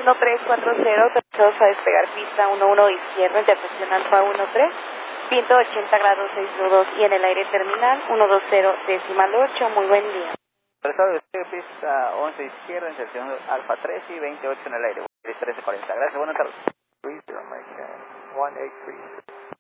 1340, autorizados a despegar pista 11 izquierda, intersección Alfa 13, viento 80 grados 602 y en el aire terminal 120 decimal 8, muy buen día. Autorizado de despegue pista 11 izquierda, intersección Alfa 13 y 28 en el aire, 1340. Gracias, buenas tardes. 30 Mike 183.